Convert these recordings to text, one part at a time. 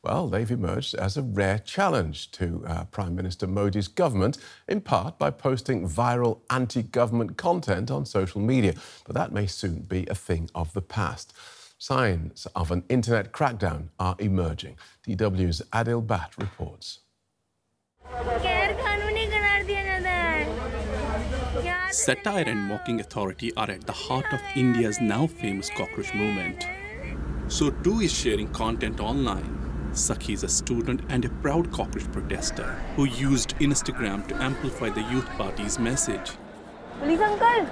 Well, they've emerged as a rare challenge to Prime Minister Modi's government, in part by posting viral anti-government content on social media. But that may soon be a thing of the past. Signs of an internet crackdown are emerging. DW's Adil Bhatt reports. Satire and mocking authority are at the heart of India's now famous cockroach movement. So too is sharing content online. Sakhi is a student and a proud cockroach protester who used Instagram to amplify the youth party's message. Police uncle,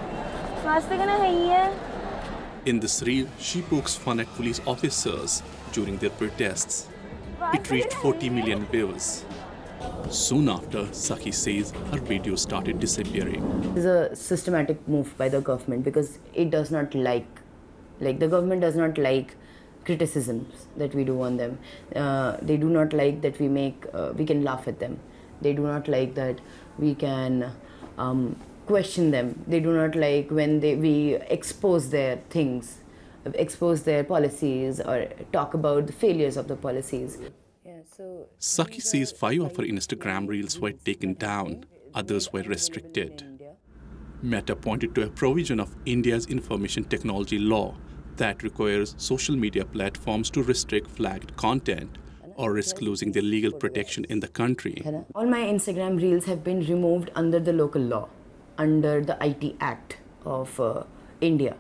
In this reel, she pokes fun at police officers during their protests. It reached 40 million views. Soon after, Sakhi says her video started disappearing. It's a systematic move by the government because it does not like the government does not like criticisms that we do on them. They do not like that we can laugh at them. They do not like that we can question them. They do not like when we expose their things, expose their policies or talk about the failures of the policies. Sakhi says 5 of her Instagram reels were taken down, others were restricted. Meta pointed to a provision of India's information technology law that requires social media platforms to restrict flagged content or risk losing their legal protection in the country. All my Instagram reels have been removed under the local law, under the IT Act of India.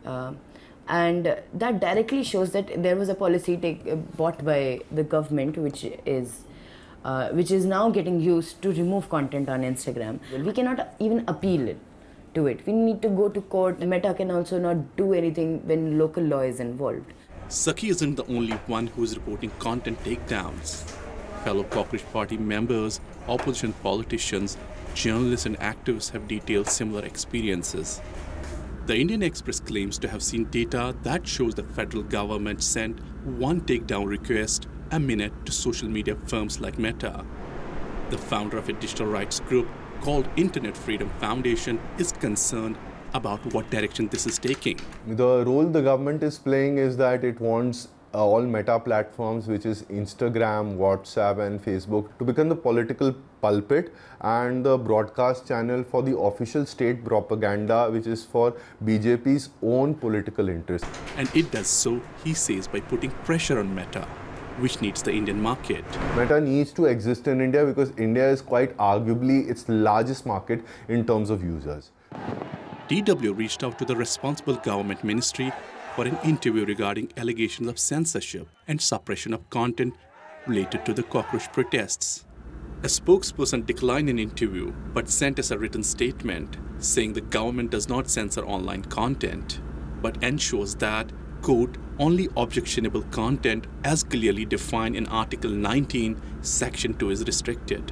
And that directly shows that there was a policy bought by the government which is now getting used to remove content on Instagram. We cannot even appeal to it. We need to go to court. Meta can also not do anything when local law is involved. Sakhi isn't the only one who is reporting content takedowns. Fellow Cockroach Party members, opposition politicians, journalists and activists have detailed similar experiences. The Indian Express claims to have seen data that shows the federal government sent one takedown request a minute to social media firms like Meta. The founder of a digital rights group called Internet Freedom Foundation is concerned about what direction this is taking. The role the government is playing is that it wants all Meta platforms, which is Instagram, WhatsApp and Facebook, to become the political pulpit and the broadcast channel for the official state propaganda, which is for BJP's own political interest. And it does so, he says, by putting pressure on Meta, which needs the Indian market. Meta needs to exist in India because India is quite arguably its largest market in terms of users. DW reached out to the responsible government ministry for an interview regarding allegations of censorship and suppression of content related to the cockroach protests. A spokesperson declined an interview but sent us a written statement saying the government does not censor online content but ensures that, quote, only objectionable content as clearly defined in Article 19, Section 2 is restricted.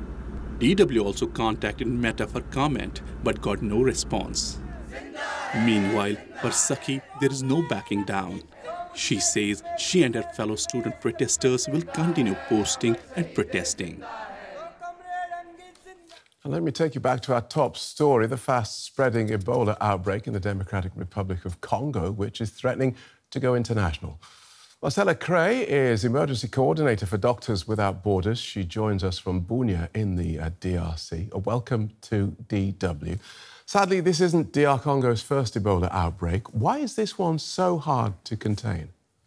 DW also contacted Meta for comment but got no response. Meanwhile, for Sakhi, there is no backing down. She says she and her fellow student protesters will continue posting and protesting. And let me take you back to our top story, the fast-spreading Ebola outbreak in the Democratic Republic of Congo, which is threatening to go international. Marcella Cray is Emergency Coordinator for Doctors Without Borders. She joins us from Bunia in the DRC. Welcome to DW. Sadly, this isn't DR Congo's first Ebola outbreak. Why is this one so hard to contain?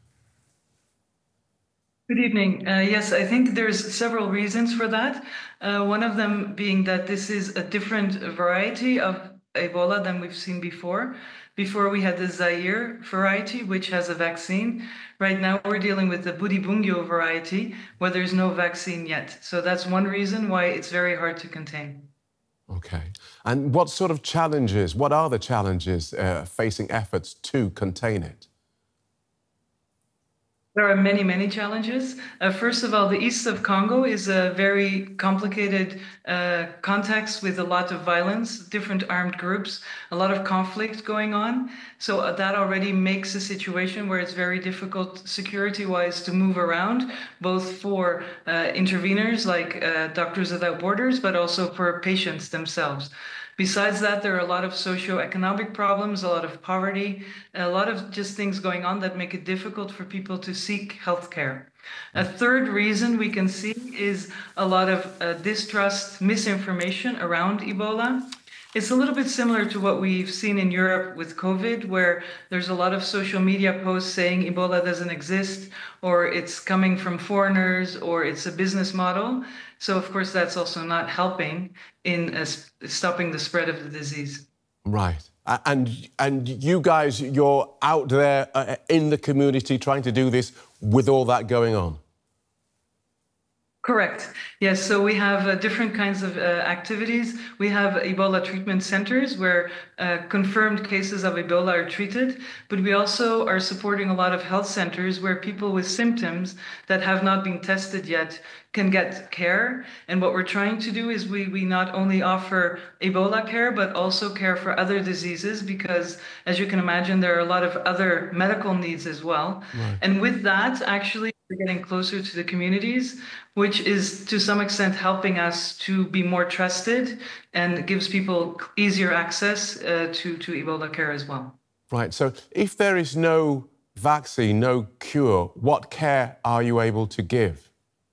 Good evening. Yes, I think there's several reasons for that. One of them being that this is a different variety of Ebola than we've seen before. Before we had the Zaire variety, which has a vaccine. Right now we're dealing with the Budibungyo variety, where there's no vaccine yet. So that's one reason why it's very hard to contain. OK. And what sort of challenges, what are the challenges facing efforts to contain it? There are many, many challenges. First of all, the east of Congo is a very complicated context with a lot of violence, different armed groups, a lot of conflict going on. So that already makes a situation where it's very difficult security-wise to move around, both for interveners like Doctors Without Borders, but also for patients themselves. Besides that, there are a lot of socioeconomic problems, a lot of poverty, a lot of just things going on that make it difficult for people to seek healthcare. A third reason we can see is a lot of distrust, misinformation around Ebola. It's a little bit similar to what we've seen in Europe with COVID, where there's a lot of social media posts saying Ebola doesn't exist, or it's coming from foreigners, or it's a business model. So, of course, that's also not helping in stopping the spread of the disease. Right. And you guys, you're out there in the community trying to do this with all that going on? Correct. Yes, so we have different kinds of activities. We have Ebola treatment centers where confirmed cases of Ebola are treated, but we also are supporting a lot of health centers where people with symptoms that have not been tested yet can get care. And what we're trying to do is we not only offer Ebola care, but also care for other diseases, because as you can imagine, there are a lot of other medical needs as well. Right. And with that, actually, we're getting closer to the communities, which is to some extent helping us to be more trusted and gives people easier access to Ebola care as well. Right. So if there is no vaccine, no cure, what care are you able to give?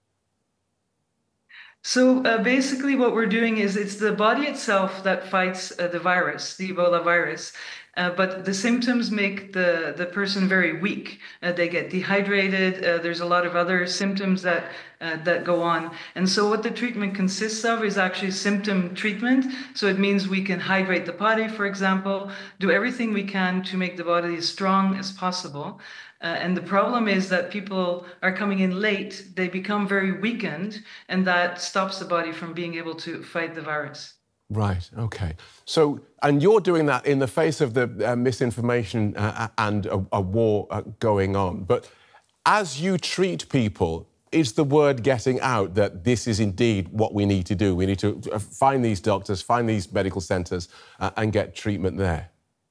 So basically what we're doing is it's the body itself that fights the virus, the Ebola virus. But the symptoms make the person very weak. They get dehydrated. There's a lot of other symptoms that go on. And so what the treatment consists of is actually symptom treatment. So it means we can hydrate the body, for example, do everything we can to make the body as strong as possible. And the problem is that people are coming in late. They become very weakened, and that stops the body from being able to fight the virus. Right, OK. So, and you're doing that in the face of the misinformation and a war going on. But as you treat people, is the word getting out that this is indeed what we need to do? We need to find these doctors, find these medical centres and get treatment there?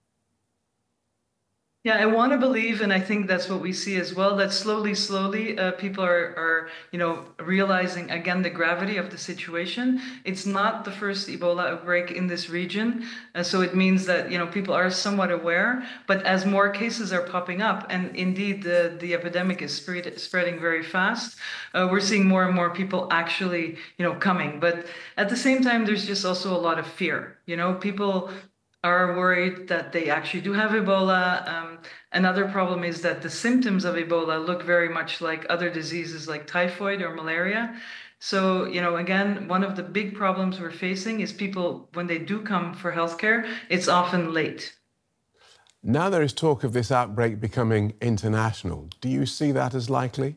Yeah, I want to believe, and I think that's what we see as well, that slowly, people are realizing again the gravity of the situation. It's not the first Ebola outbreak in this region, so it means that people are somewhat aware. But as more cases are popping up, and indeed the epidemic is spreading very fast, we're seeing more and more people actually coming. But at the same time, there's just also a lot of fear. People are worried that they actually do have Ebola. Another problem is that the symptoms of Ebola look very much like other diseases like typhoid or malaria. So, again, one of the big problems we're facing is people, when they do come for healthcare, it's often late. Now there is talk of this outbreak becoming international. Do you see that as likely?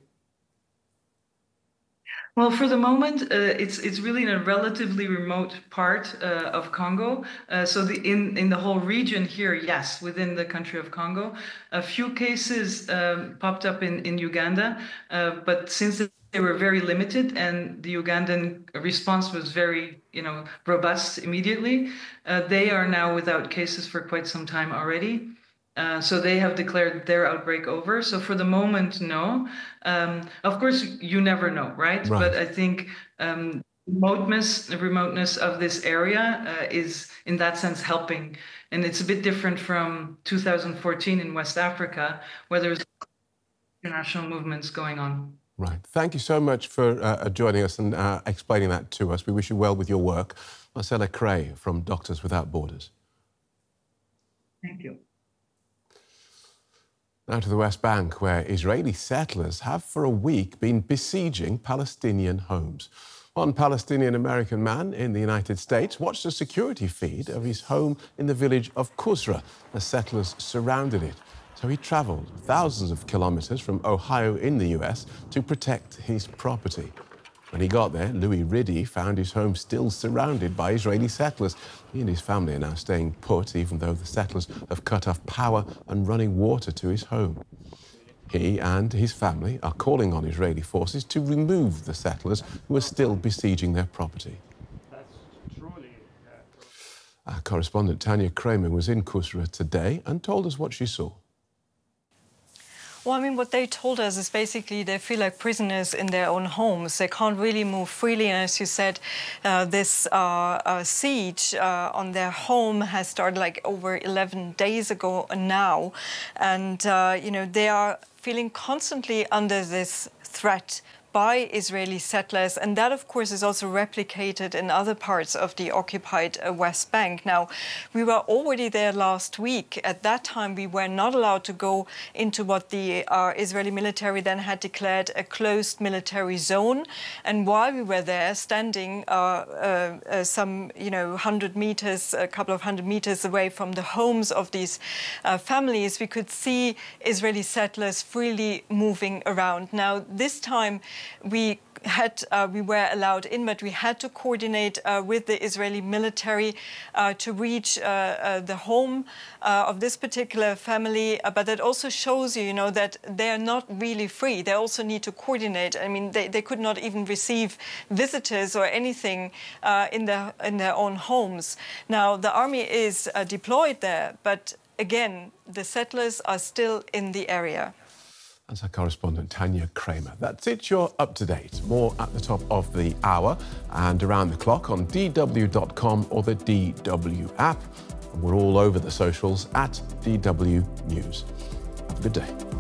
Well, for the moment, it's really in a relatively remote part of Congo. So in the whole region here, yes, within the country of Congo, a few cases popped up in Uganda, but since they were very limited and the Ugandan response was very, robust immediately, they are now without cases for quite some time already. So they have declared their outbreak over. So for the moment, no. Of course, you never know, right? But I think the remoteness of this area is, in that sense, helping. And it's a bit different from 2014 in West Africa, where there's international movements going on. Right. Thank you so much for joining us and explaining that to us. We wish you well with your work. Marcella Cray from Doctors Without Borders. Thank you. Now to the West Bank, where Israeli settlers have for a week been besieging Palestinian homes. One Palestinian-American man in the United States watched a security feed of his home in the village of Kusra as settlers surrounded it. So he travelled thousands of kilometres from Ohio in the US to protect his property. When he got there, Louis Riddy found his home still surrounded by Israeli settlers. He and his family are now staying put, even though the settlers have cut off power and running water to his home. He and his family are calling on Israeli forces to remove the settlers who are still besieging their property. Our correspondent Tanya Kramer was in Kusra today and told us what she saw. Well, I mean, what they told us is basically they feel like prisoners in their own homes. They can't really move freely. And as you said, this siege on their home has started like over 11 days ago now. And, you know, they are feeling constantly under this threat by Israeli settlers, and that, of course, is also replicated in other parts of the occupied West Bank. Now, we were already there last week. At that time, we were not allowed to go into what the Israeli military then had declared a closed military zone. And while we were there, standing some, you know, 100 meters, a couple of 100 meters away from the homes of these families, we could see Israeli settlers freely moving around. Now, this time, we were allowed in, but we had to coordinate with the Israeli military to reach the home of this particular family. But that also shows you, you know, that they are not really free. They also need to coordinate. I mean, they could not even receive visitors or anything in their own homes. Now, the army is deployed there, but again, the settlers are still in the area. That's our correspondent, Tanya Kramer. That's it. You're up to date. More at the top of the hour and around the clock on DW.com or the DW app. And we're all over the socials at DW News. Have a good day.